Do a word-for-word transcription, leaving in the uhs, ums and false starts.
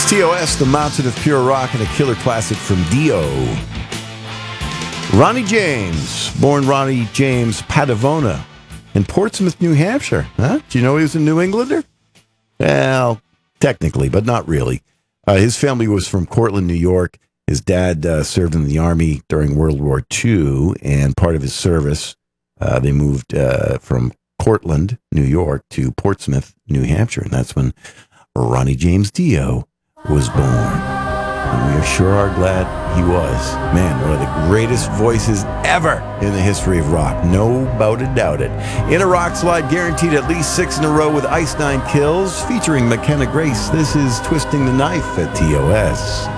T O S, the mountain of pure rock, and a killer classic from Dio. Ronnie James, born Ronnie James Padavona in Portsmouth, New Hampshire. Huh? Do you know he was a New Englander? Well, technically, but not really. Uh, his family was from Cortland, New York. His dad uh, served in the Army during World War Two, and part of his service, uh, they moved uh, from Cortland, New York, to Portsmouth, New Hampshire, and that's when Ronnie James Dio was born. And we are sure are glad he was. Man, one of the greatest voices ever in the history of rock. No doubt about it. In a rock slide, guaranteed at least six in a row with Ice Nine Kills, featuring McKenna Grace. This is Twisting the Knife at T O S.